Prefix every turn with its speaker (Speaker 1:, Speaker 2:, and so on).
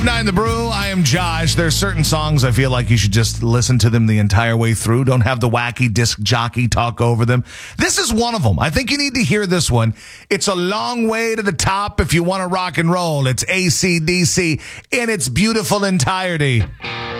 Speaker 1: Nine The Brew. I am Josh. There's certain songs I feel like you should just listen to them the entire way through. Don't have the wacky disc jockey talk over them. This is one of them. I think you need to hear this one. It's a long way to the top if you want to rock and roll. It's AC/DC in its beautiful entirety.